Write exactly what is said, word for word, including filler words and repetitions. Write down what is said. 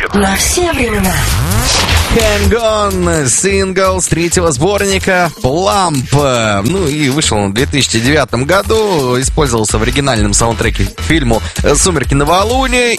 на все времена. Hang On, сингл с третьего сборника Plump. Ну и вышел он в две тысячи девятом году. Использовался в оригинальном саундтреке к фильму «Сумерки новолуния».